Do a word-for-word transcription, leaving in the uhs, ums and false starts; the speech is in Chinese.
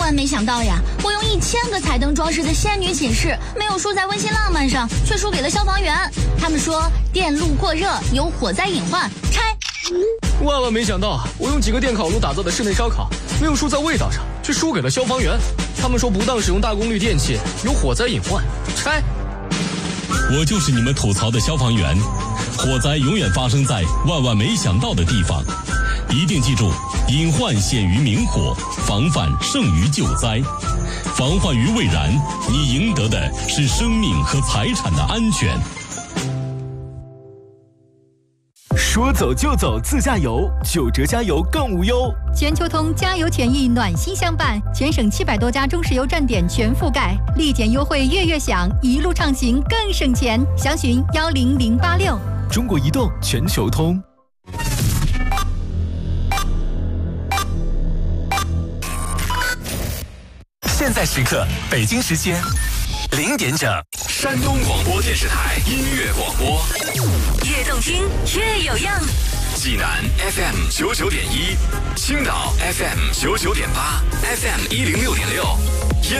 万没想到呀！我用一千个彩灯装饰的仙女寝室，没有输在温馨浪漫上，却输给了消防员。他们说电路过热有火灾隐患，拆。 万万没想到，我用几个电烤炉打造的室内烧烤，没有输在味道上，却输给了消防员。他们说不当使用大功率电器有火灾隐患，拆。 我就是你们吐槽的消防员，火灾永远发生在万万没想到的地方。一定记住，隐患显于明火，防范胜于救灾。防患于未然，你赢得的是生命和财产的安全。 说走就走自驾游，九折加油更无忧。 全球通加油权益暖心相伴，全省七百多家中石油站点全覆盖，立减优惠月月享，一路畅行更省钱。详询幺零零八六。 中国移动全球通。 现在时刻，北京时间零点整，山东广播电视台音乐广播， 越动听越有样。 济南 F M 九九点一，青岛 F M 九九点八 ，F M 一零六点六。